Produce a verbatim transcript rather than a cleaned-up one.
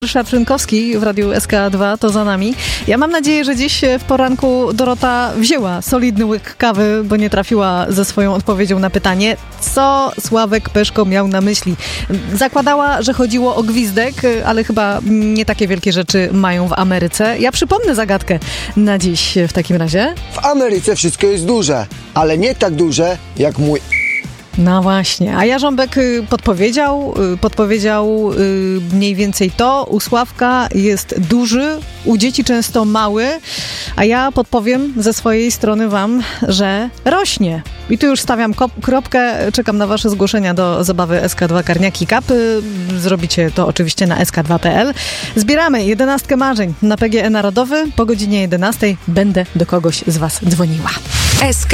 Ryszard Szynkowski w Radiu S K dwa, to za nami. Ja mam nadzieję, że dziś w poranku Dorota wzięła solidny łyk kawy, bo nie trafiła ze swoją odpowiedzią na pytanie, co Sławek Peszko miał na myśli. Zakładała, że chodziło o gwizdek, ale chyba nie takie wielkie rzeczy mają w Ameryce. Ja przypomnę zagadkę na dziś w takim razie. W Ameryce wszystko jest duże, ale nie tak duże jak mój... No właśnie, a Jarząbek podpowiedział, podpowiedział mniej więcej to, u Sławka jest duży, u dzieci często mały, a ja podpowiem ze swojej strony wam, że rośnie. I tu już stawiam kropkę, czekam na wasze zgłoszenia do zabawy S K dwa Karniaki Cup. Zrobicie to oczywiście na S K dwa kropka P L. Zbieramy jedenastkę marzeń na P G E Narodowy. Po godzinie jedenastej będę do kogoś z was dzwoniła.